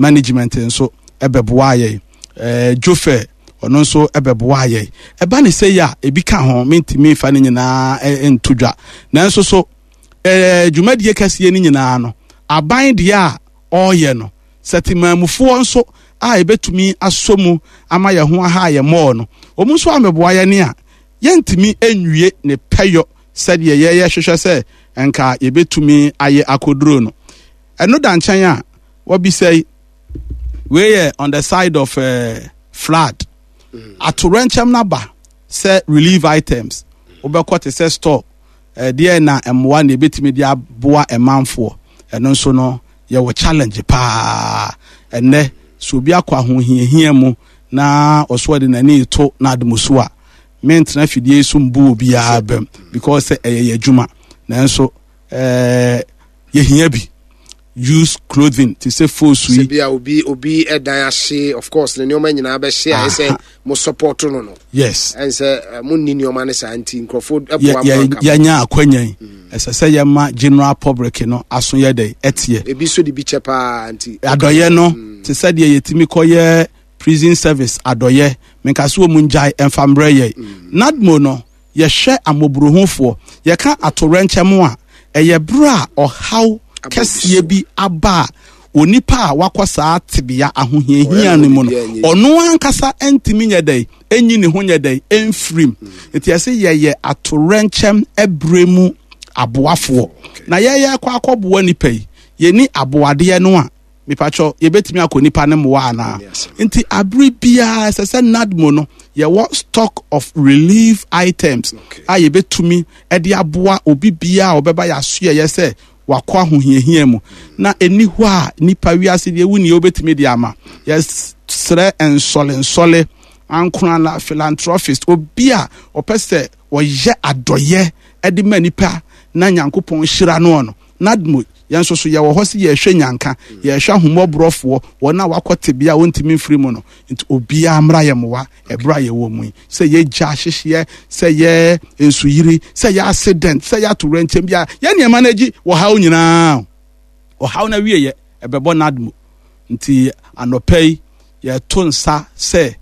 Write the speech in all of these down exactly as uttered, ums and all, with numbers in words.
management nso ebeboa ye eh Jofe ono nso ebeboa ye eba ne sey a ebi ka ho mentimi fa ne nyina entudwa nanso so eh dwumadie kase ni nyina no aban de a oye no setimamufo nso a ebetumi asomu ama ye ho aha ye mo no omu nso ameboa ye ne a yentimi enwie ne peyo said ye ye hwehwe se enka yebetumi aye akoduro no eno da nchen a what be say we on the side of uh, flood mm. at Torenchem naba say relief items obekọ te say store eh there na emwa na ebetimi dia boa emanfo eno nso no ye wo challenge pa enne so obi akwa ho hiahia mu na oso de nani to na admuso a mentra fidie so mbu obi abem because eh adwuma nanso eh ye hia bi use clothing to say full sweet be obi obi edan ase of course the nyoma nyina be share say mo support no no yes and say mo ni nyoma ne santi nkrofo eboa mo ya nya akwanyan ese say ya ma general public no aso ye dey etie ebi so di bi chepa anti adoye no to say de yetimi koye prison service adoye menkaso mu njai enfambre ye nadmo no ye hwe amobruhufo ye ka atorenchem a eye bra o how kesiye bi aba onipa a wakwasa tibia ahohiahia ne mu no ono ankasa entimi nyedai enyi ne ho nyedai enfrim etiase yeye atorenchem ebremu aboafo na yeye kwa akoboa nipa yi yeni aboade no a mipacho yebetimi akonipa ne moa ana enti abri bia sese nadmo no ye what stock of relief items a yebetumi e de aboa obi bia obeba yaso ye se wakwa hohiahia mu na eni ho a nipa wiase de wuni obetimi de ama yes sre ensole ensole ankura la philanthropist obi a opese oye adoye e de manipa na nyankopon hira no no nadmo yanso so ye wo ho se ye hwe nyanka ye hwe homobrofo wona wakote bia wontimi mfiri mu no nti obi amra ye mowa ebra ye wo mu se ye gya hyehye se ye ensuyiri se ye accident se ya to renchem bia ye ne manage wo hawo nyina wo hawo na wie ye ebebo nadmo nti anopei ye to nsa se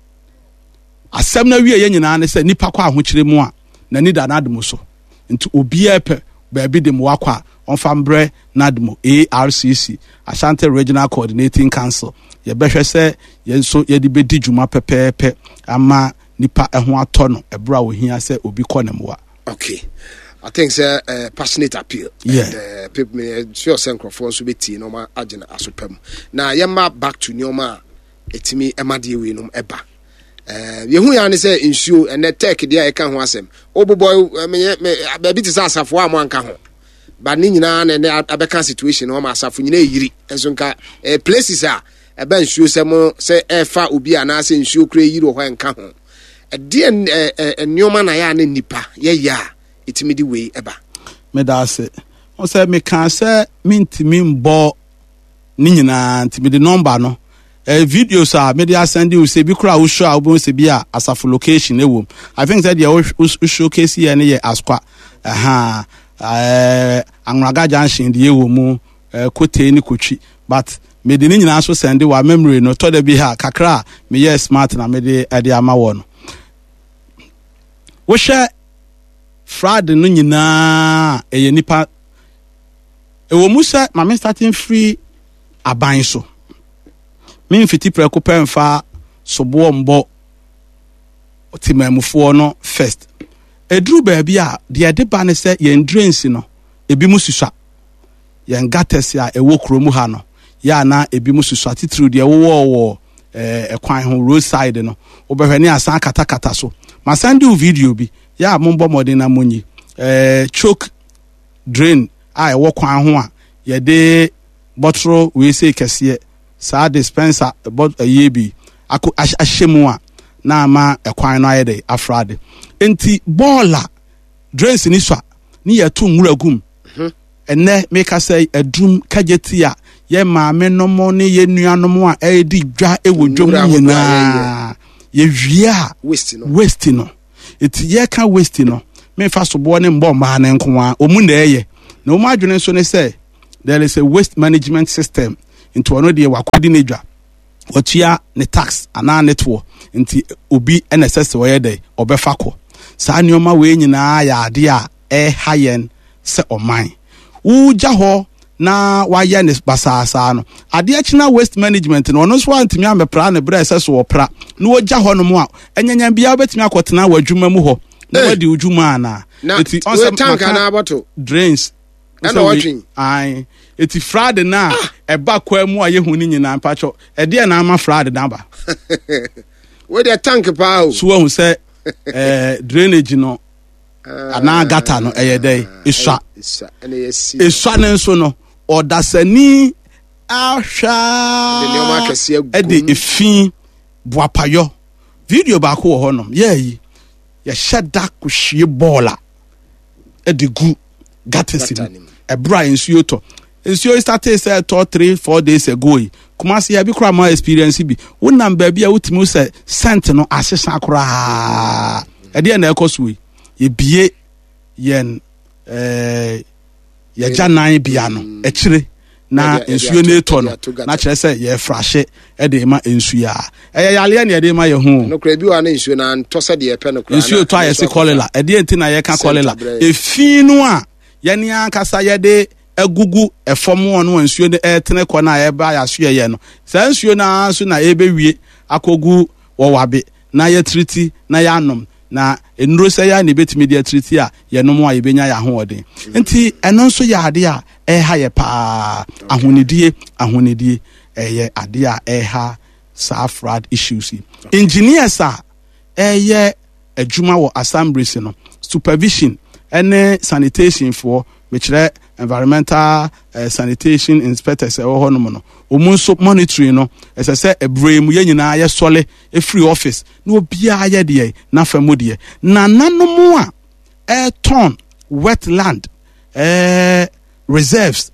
asem na wie ye nyina ne se nipa kwa ahokyere mu a na ni da nadmo so nti obi epe ba bi de mo akwa onfambre nadmo A R C C Ashanti Regional Coordinating Council ye behwe se ye nso ye de bedi dwuma pepepe ama nipa eho ato no ebra wo hia se obi kɔ ne moa. Okay, I think say uh, passionate appeal yeah. and uh, people me sure say nkrofo nso beti no ma agena asopam na ye ma back to nyoma etimi emade we no eba eh ye hu ya ne say nsuo and tech dia e ka ho asem oboboy me ba bi ti sa asafo a mo anka ho ba ni nyina na abeka situation o ma asafo nyina yiri enso nka eh, places a eba nsuo se mo se efa obi ana se nsuo kura yiri ho enka ho e de nyoma na ya na nipa ye ya etimi di we eba me da se o se me kan se mintimi mbo ni nyina ntimi di number no eh videos a media send you say bi kura wo show a wo se bi a asafo location e wo I think that the showcase here ne ye askwa aha eh Anraga Junction de wo mu kote ni kotwi but me de ni nyina so send wa memory no to da bi ha kakra me ye smart na me de e de ama wo no wo hwe fraud no nyina e ye nipa e wo mu se ma me starting free aban so me mfiti preko pemfa sobo mbo timamufo no first edru baabi a de ade ba ne se yen drains no ebi mususua yen gates a ewo kromu ha no ya na ebi mususua titru de wo wo eh ekwan ho roadside no obehwe ne asan kata kata so ma send you video bi ya mombo modern na monyi eh choke drain a ewo kwan ho a ye de botro we say kese sa dispenser about a yebi ako ahyemu a na ama ekwan no ayede afrade enti baller drains ni so ni yetu nwura gum ene make say adrum kageti a ye maame no mo ne ye nuanom a edi dwa ewo dwom nyina ye wia waste no waste no eti ye ka waste no me fa so bo ne mbo ma ne nko a omu na eye na omu adwene so ne say there is a waste management system nti ɔno deɛ wakɔdi ne dwa wɔtua ne tax anaa ne toɔ nti obi ɛna ɛsɛ sɛ ɔyɛ dɛ ɔbɛfa kɔ saa nneɛma wei nyinaa yɛ adeɛ a ɛha yɛn sɛ ɔman wogya hɔ na wayɛ ne basaasaa no adeɛ kyina waste management no ɔno nso antumi amɛpra ne berɛ ɛsɛ so wɔpra na wogya hɔ no mu a ɛnyanya biara wobɛtumi akɔtena wɔ adwuma mu hɔ na wadi odwuma anaa ɛti ɔnsɛ drains ɛna wɔtwe ai eti Friday na ɛba kwa mu a yehu ni nyina mpacho ɛde na ama Friday na ba we the tank pa o so hu sɛ eh drainage no ana gata no ɛyɛ dɛ iswa iswa ne nso no ɔdasani ahwa ɛde efi boapayo video ba ko wɔ hɔ no yɛyi yɛ hyɛda ko hwie bɔɔla ɛde gu gata sim ɛbra nsuo tɔ nsuo started say two three four days ago kuma se ya bi kura ma experience bi wonam ba bi a wotimi say scent no asesa kura e de na ekoso yi ye bie yen eh ya janan bia no e kire na nsuo ne to no na kire say ye frashe e de ma nsuo a e yale na e de ma ye hu no kura bi wa na nsuo na to se de ye pe no kura nsuo to ayese kolela e de enti na ye ka kolela e fi no a ye ne ankasa ye de egugu efom ono nsuo de etene kɔ na eba ya so ye no sa nsuo na so na ebewie akogu wɔwabe na ye triti na ya nom na enuro sɛ ya ne betimi de triti a ye nom a ye benya ya hoɔden nti ɛno nso ya ade a ɛha ye pa ahonidie ahonidie ɛyɛ ade a ɛha safrad issues engineers a ɛyɛ adwuma wɔ assemblies no supervision ɛne sanitation for which environmental uh, sanitation inspectors ɛwɔ hɔ nom no ɔmo nso monitoring no ɛsɛ sɛ ɛbrɛ mu yɛ nyinaa yɛ sɔle ɛfiri office na obiara yɛ deɛ na fa mu deɛ na nanom a ɛtɔn wetland ɛɛ reserves